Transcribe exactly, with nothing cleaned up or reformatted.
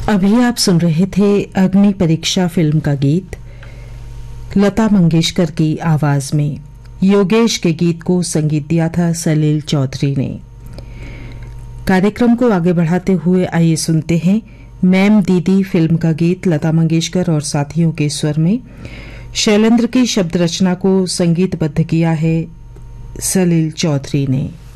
अभी आप सुन रहे थे अग्नि परीक्षा फिल्म का गीत लता मंगेशकर की आवाज में। योगेश के गीत को संगीत दिया था सलील चौधरी ने। कार्यक्रम को आगे बढ़ाते हुए आइए सुनते हैं मैम दीदी फिल्म का गीत लता मंगेशकर और साथियों के स्वर में। शैलेंद्र की शब्द रचना को संगीतबद्ध किया है सलील चौधरी ने।